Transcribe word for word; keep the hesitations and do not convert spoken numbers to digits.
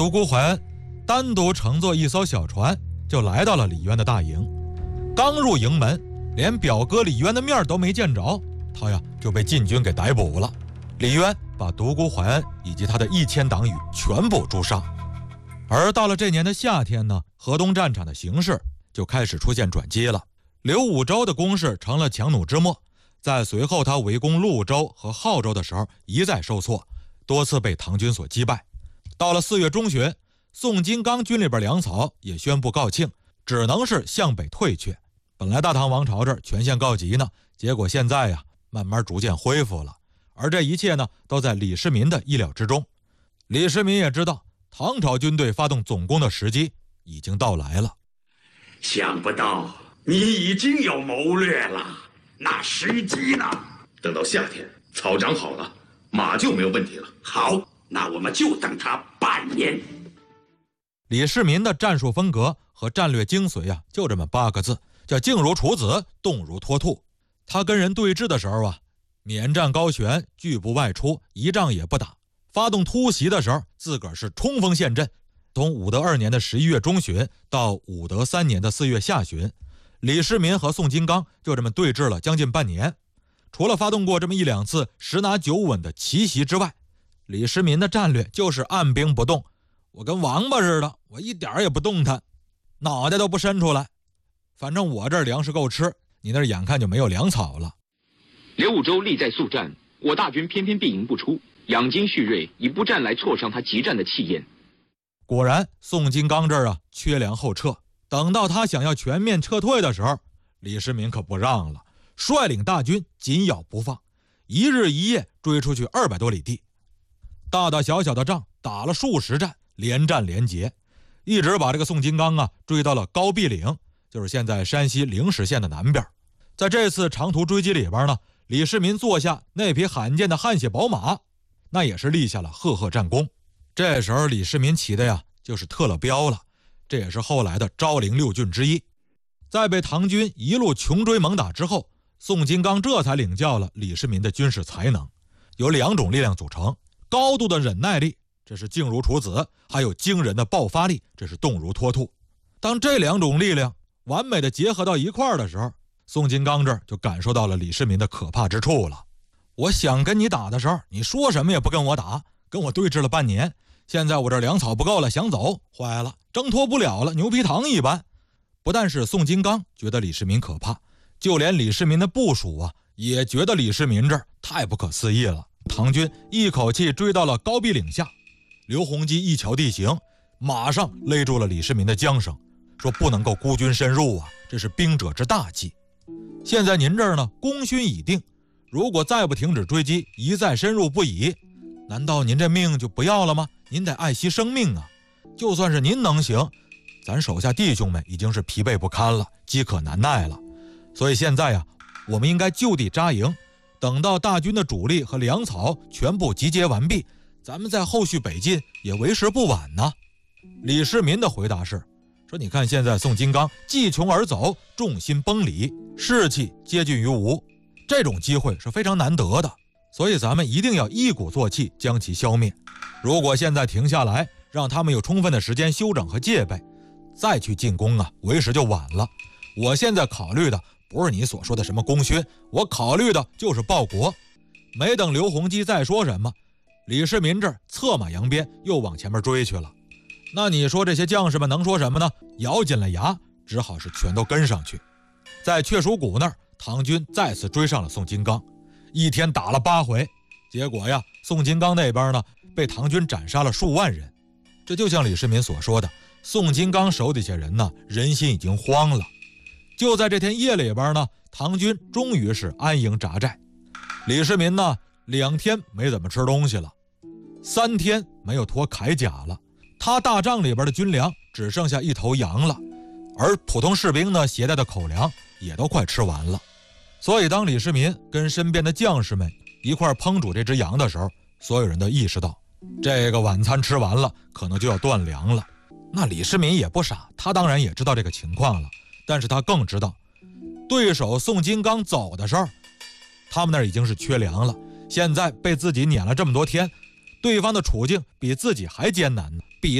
独孤怀恩单独乘坐一艘小船，就来到了李渊的大营。刚入营门，连表哥李渊的面都没见着，他呀就被禁军给逮捕了。李渊把独孤怀恩以及他的一千党羽全部诛杀。而到了这年的夏天呢，河东战场的形势就开始出现转机了。刘武周的攻势成了强弩之末，在随后他围攻潞州和浩州的时候一再受挫，多次被唐军所击败。到了四月中旬，宋金刚军里边粮草也宣布告罄，只能是向北退却。本来大唐王朝这儿全线告急呢，结果现在呀慢慢逐渐恢复了。而这一切呢都在李世民的意料之中。李世民也知道唐朝军队发动总攻的时机已经到来了。 想不到你已经有谋略了，那时机呢？ 等到夏天草长好了，马就没有问题了。 好，那我们就等他半年。 李世民的战术风格和战略精髓啊，就这么八个字，叫静如处子，动如脱兔。他跟人对峙的时候啊，免战高悬，拒不外出，一仗也不打。发动突袭的时候，自个儿是冲锋陷阵。从武德二年的十一月中旬到武德三年的四月下旬，李世民和宋金刚就这么对峙了将近半年。除了发动过这么一两次十拿九稳的奇袭之外，李世民的战略就是按兵不动。我跟王八似的，我一点也不动弹，脑袋都不伸出来。反正我这儿粮食够吃，你那儿眼看就没有粮草了。 刘武周力在速战，我大军偏偏避营不出，养精蓄锐，以不战来挫伤他急战的气焰。 果然，宋金刚这儿啊缺粮后撤。等到他想要全面撤退的时候，李世民可不让了，率领大军紧咬不放，一日一夜追出去二百多里地，大大小小的仗打了数十战，连战连捷，一直把这个宋金刚啊追到了高壁岭，就是现在山西灵石县的南边。在这次长途追击里边呢，李世民坐下那匹罕见的汗血宝马，那也是立下了赫赫战功。这时候李世民骑的呀就是特勒彪了，这也是后来的昭陵六郡之一。在被唐军一路穷追猛打之后，宋金刚这才领教了李世民的军事才能，有两种力量组成：高度的忍耐力，这是静如处子；还有惊人的爆发力，这是动如脱兔。当这两种力量完美的结合到一块儿的时候，宋金刚这儿就感受到了李世民的可怕之处了。我想跟你打的时候，你说什么也不跟我打，跟我对峙了半年，现在我这粮草不够了，想走，坏了，挣脱不了了，牛皮糖一般。不但是宋金刚觉得李世民可怕，就连李世民的部属啊也觉得李世民这儿太不可思议了。唐军一口气追到了高壁岭下，刘洪基一瞧地形，马上勒住了李世民的缰绳，说不能够孤军深入啊，这是兵者之大忌。现在您这儿呢功勋已定，如果再不停止追击，一再深入不已，难道您这命就不要了吗？您得爱惜生命啊！就算是您能行，咱手下弟兄们已经是疲惫不堪了，饥渴难耐了。所以现在呀，我们应该就地扎营，等到大军的主力和粮草全部集结完毕，咱们在后续北进也为时不晚呢。李世民的回答是说，你看现在宋金刚弃穷而走，众心崩离，士气接近于无，这种机会是非常难得的，所以咱们一定要一鼓作气将其消灭。如果现在停下来，让他们有充分的时间休整和戒备，再去进攻啊，为时就晚了。我现在考虑的不是你所说的什么功勋，我考虑的就是报国。没等刘洪基再说什么，李世民这儿策马扬鞭又往前面追去了。那你说这些将士们能说什么呢？咬紧了牙，只好是全都跟上去。在雀蜀谷那儿，唐军再次追上了宋金刚，一天打了八回，结果呀，宋金刚那边呢被唐军斩杀了数万人。这就像李世民所说的，宋金刚手底下人呢，人心已经慌了。就在这天夜里边呢，唐军终于是安营扎寨。李世民呢，两天没怎么吃东西了，三天没有脱铠甲了。他大帐里边的军粮只剩下一头羊了，而普通士兵呢携带的口粮也都快吃完了。所以当李世民跟身边的将士们一块烹煮这只羊的时候，所有人都意识到，这个晚餐吃完了，可能就要断粮了。那李世民也不傻，他当然也知道这个情况了，但是他更知道，对手宋金刚走的时候，他们那儿已经是缺粮了，现在被自己撵了这么多天，对方的处境比自己还艰难呢。